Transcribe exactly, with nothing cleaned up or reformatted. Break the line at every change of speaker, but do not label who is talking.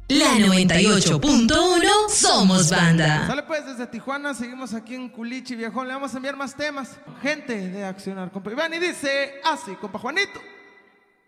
La noventa y ocho punto uno Somos Banda.
Sale pues desde Tijuana, seguimos aquí en Culichi, viejón. Le vamos a enviar más temas. Gente de Accionar, compa Iván, y dice así, compa Juanito.